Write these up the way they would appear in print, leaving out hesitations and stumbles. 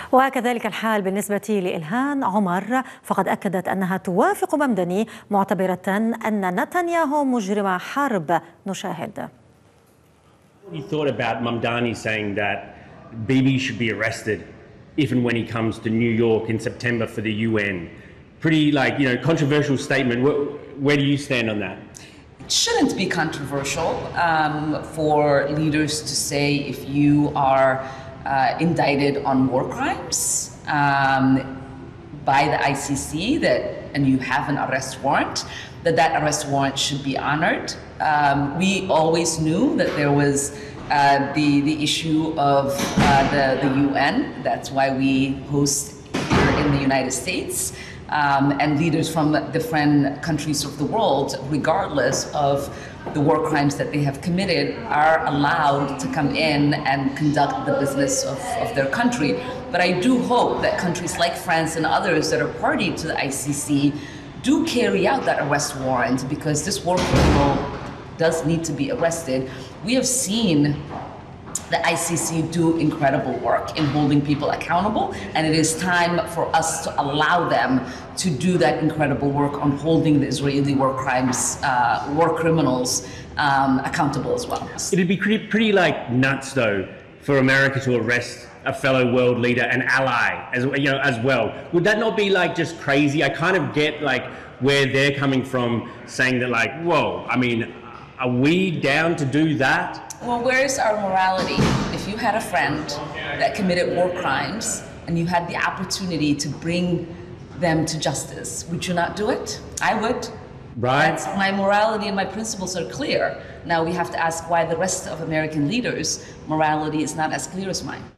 وكذلك الحال بالنسبة لإلهام عمر، فقد أكدت أنها توافق ممدني معتبرة أن نتنياهو مجرم حرب. نشاهد. You thought about Mamdani saying that Bibi should be arrested if and when he comes to New York in September for the UN. Pretty controversial statement. Where do you stand on that? It shouldn't be controversial for leaders to say if you are indicted on war crimes by the ICC and you have an arrest warrant, that arrest warrant should be honored. We always knew that there was the issue of the UN. That's why we host here in the United States. And leaders from different countries of the world, regardless of the war crimes that they have committed, are allowed to come in and conduct the business of their country. But I do hope that countries like France and others that are party to the ICC do carry out that arrest warrant, because this war criminal does need to be arrested. We have seen the ICC do incredible work in holding people accountable, and it is time for us to allow them to do that incredible work on holding the Israeli war criminals accountable as well. It'd be pretty nuts though for America to arrest a fellow world leader, an ally as well. Would that not be just crazy? I kind of get where they're coming from, saying that whoa, I mean, are we down to do that? Well, where's our morality? If you had a friend that committed war crimes and you had the opportunity to bring them to justice, would you not do it? I would. Right. My morality and my principles are clear. Now we have to ask why the rest of American leaders' morality is not as clear as mine.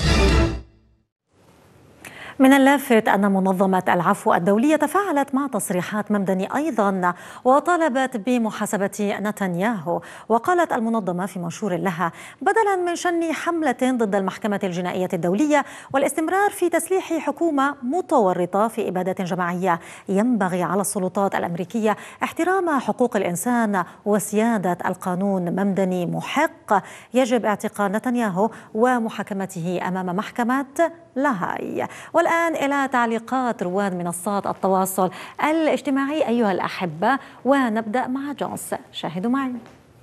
من اللافت أن منظمة العفو الدولية تفاعلت مع تصريحات ممدني أيضا وطالبت بمحاسبة نتنياهو. وقالت المنظمة في منشور لها: بدلا من شن حملة ضد المحكمة الجنائية الدولية والاستمرار في تسليح حكومة متورطة في إبادة جماعية، ينبغي على السلطات الأمريكية احترام حقوق الإنسان وسيادة القانون. ممدني محق، يجب اعتقال نتنياهو ومحاكمته أمام محكمة لاهاي. والآن إلى تعليقات رواد منصات التواصل الاجتماعي أيها الأحبة، ونبدأ مع جونس. شاهدوا معي.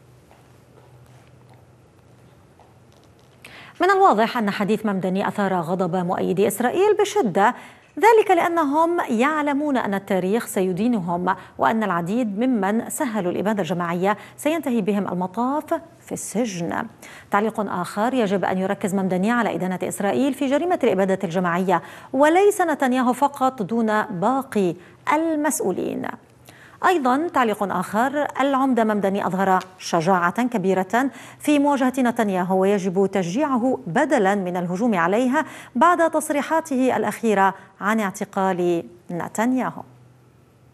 من الواضح أن حديث ممدني أثار غضب مؤيدي إسرائيل بشدة، ذلك لأنهم يعلمون أن التاريخ سيدينهم، وأن العديد ممن سهلوا الإبادة الجماعية سينتهي بهم المطاف في السجن. تعليق آخر: يجب أن يركز ممدني على إدانة إسرائيل في جريمة الإبادة الجماعية، وليس نتنياهو فقط دون باقي المسؤولين. أيضا تعليق آخر: العمدة ممدني أظهر شجاعة كبيرة في مواجهة نتنياهو، ويجب تشجيعه بدلا من الهجوم عليها بعد تصريحاته الأخيرة عن اعتقال نتنياهو.